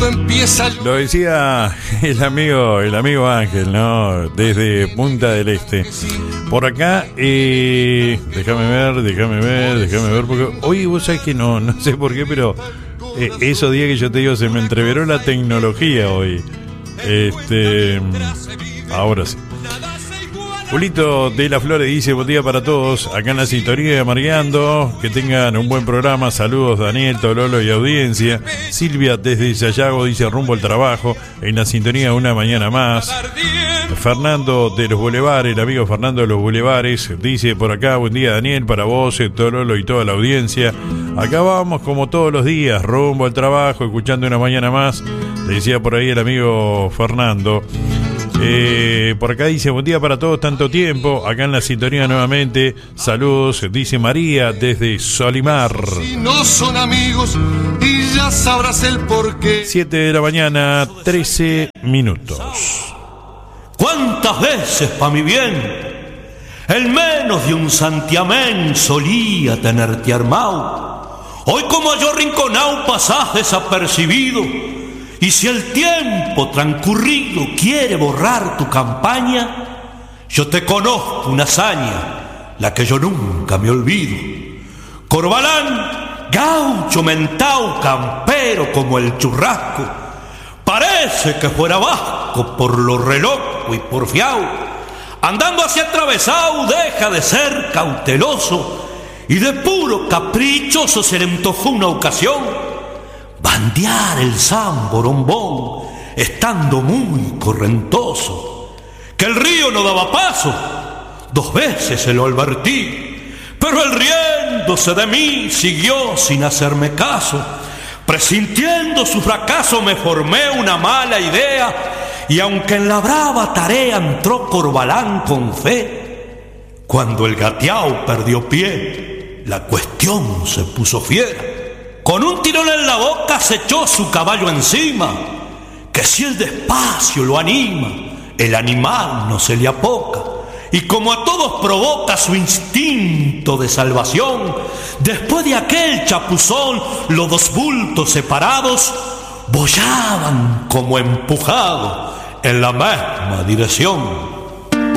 empieza. Lo decía el amigo Ángel, ¿no? Desde Punta del Este. Por acá, déjame ver, porque hoy vos sabés que no sé por qué, pero esos días que yo te digo, se me entreveró la tecnología hoy. Ahora sí. Julito de la Flores dice: buen día para todos, acá en la sintonía de Amargueando, que tengan un buen programa, saludos Daniel, Tololo y audiencia. Silvia desde Sayago dice: rumbo al trabajo, en la sintonía una mañana más. Fernando de los Bulevares, el amigo Fernando de los Bulevares, dice por acá: buen día Daniel, para vos, Tololo y toda la audiencia. Acá vamos como todos los días, rumbo al trabajo, escuchando una mañana más. Decía por ahí el amigo Fernando. Por acá dice: buen día para todos, tanto tiempo. Acá en la sintonía nuevamente. Saludos, dice María desde Solimar. Si no son amigos y ya sabrás el porqué. 7 de la mañana, 13 minutos. ¿Cuántas veces, pa' mi bien, el menos de un santiamén solía tenerte armado? Hoy como yo rinconao pasás desapercibido. Y si el tiempo transcurrido quiere borrar tu campaña, yo te conozco una hazaña, la que yo nunca me olvido. Corbalán, gaucho, mentao, campero como el churrasco, parece que fuera vasco por lo re loco y porfiao. Andando hacia atravesado deja de ser cauteloso y de puro caprichoso se le antojó una ocasión bandear el zamborombón, estando muy correntoso. Que el río no daba paso, 2 veces se lo advertí, pero él riéndose de mí siguió sin hacerme caso. Presintiendo su fracaso me formé una mala idea, y aunque en la brava tarea entró Corbalán con fe, cuando el gateao perdió pie, la cuestión se puso fiera. Con un tirón en la boca se echó su caballo encima, que si el despacio lo anima, el animal no se le apoca. Y como a todos provoca su instinto de salvación, después de aquel chapuzón, los 2 bultos separados boyaban como empujados en la misma dirección.